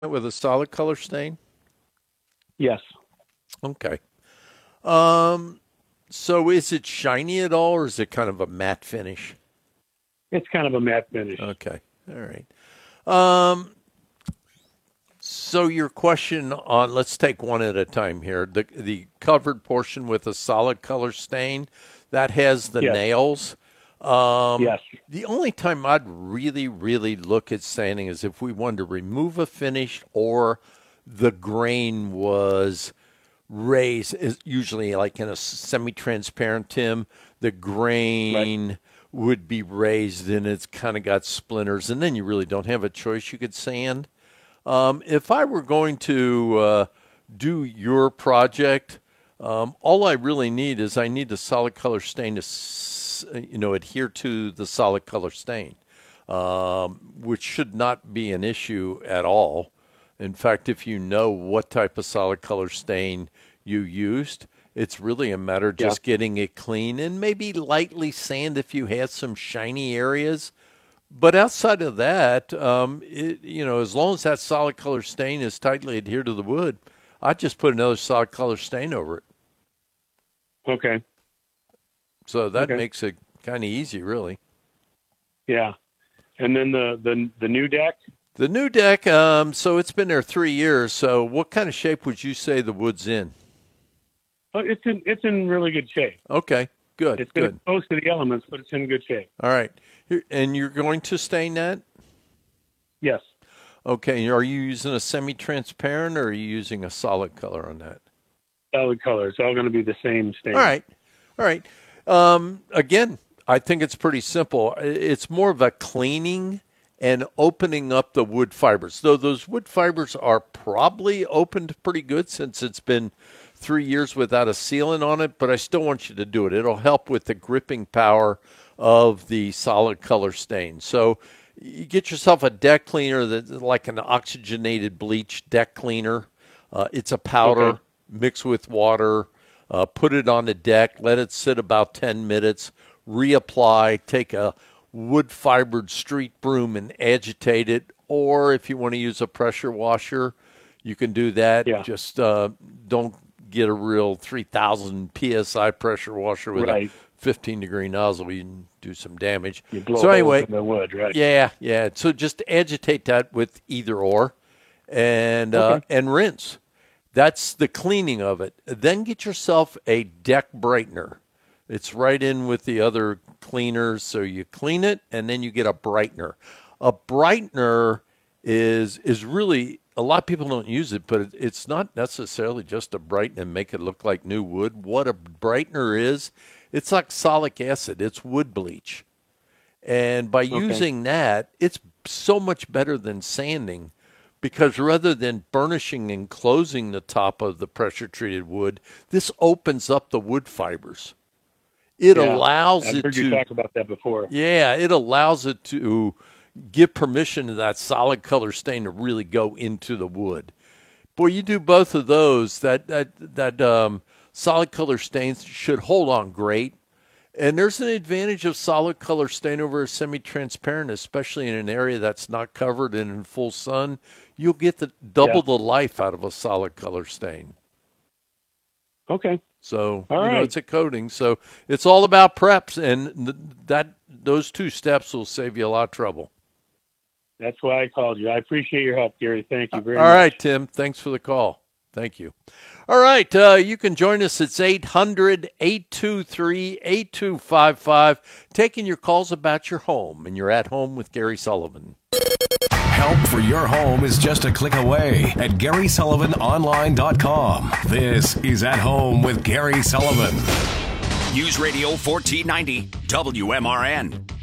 with a solid color stain? Yes. Okay. Um, so is it shiny at all, or is it kind of a matte finish? It's kind of a matte finish. Okay. All right. Um, so your question on, let's take one at a time here. The covered portion with a solid color stain that has the Yes. nails. Yes. The only time I'd really, really look at sanding is if we wanted to remove a finish or the grain was raised, is usually like in a semi-transparent Tim, the Right. grain would be raised and it's kind of got splinters, and then you really don't have a choice. You could sand. If I were going to do your project, all I really need is I need the solid color stain to, adhere to the solid color stain, which should not be an issue at all. In fact, if you know what type of solid color stain you used, it's really a matter of Yeah. just getting it clean and maybe lightly sand if you had some shiny areas. But outside of that, as long as that solid color stain is tightly adhered to the wood, I just put another solid color stain over it. Okay. So that Okay. makes it kind of easy, really. Yeah. And then the new deck. The new deck, so it's been there 3 years. So what kind of shape would you say the wood's in? It's in really good shape. Okay, good, It's been good. exposed to the elements, but it's in good shape. All right. And you're going to stain that? Yes. Okay, are you using a semi-transparent or are you using a solid color on that? Solid color. It's all going to be the same All stain. right. All right. Again, I think it's pretty simple. It's more of a cleaning and opening up the wood fibers. Though those wood fibers are probably opened pretty good since it's been 3 years without a sealant on it, but I still want you to do it. It'll help with the gripping power of the solid color stain. So you get yourself a deck cleaner that's like an oxygenated bleach deck cleaner. It's a powder Okay. mixed with water. Put it on the deck, let it sit about 10 minutes, reapply, take a wood fibered street broom and agitate it. Or if you want to use a pressure washer, you can do that. Yeah. Just don't get a real 3,000 psi pressure washer with a Right. 15-degree nozzle. You can do some damage. You blow So holes anyway, in the wood, right? yeah, yeah. So just agitate that with either or, Okay. and rinse. That's the cleaning of it. Then get yourself a deck brightener. It's right in with the other cleaners. So you clean it and then you get a brightener. A brightener is really, a lot of people don't use it, but it's not necessarily just to brighten and make it look like new wood. What a brightener is, it's oxalic acid. It's wood bleach. And by Okay. using that, it's so much better than sanding because rather than burnishing and closing the top of the pressure treated wood, this opens up the wood fibers. It Yeah. allows I've it heard you to, talk about that before. yeah, it allows it to give permission to that solid color stain to really go into the wood. Boy, you do both of those, that solid color stains should hold on great. And there's an advantage of solid color stain over a semi-transparent, especially in an area that's not covered and in full sun. You'll get the double Yeah. the life out of a solid color stain. Okay. So, All right. it's a coating. So it's all about preps, and those two steps will save you a lot of trouble. That's why I called you. I appreciate your help, Gary. Thank you very All much. right, Tim. Thanks for the call. Thank you. All right. You can join us. It's 800-823-8255. Taking your calls about your home, and you're at home with Gary Sullivan. Help for your home is just a click away at GarySullivanOnline.com. This is At Home with Gary Sullivan. News Radio 1490 WMRN.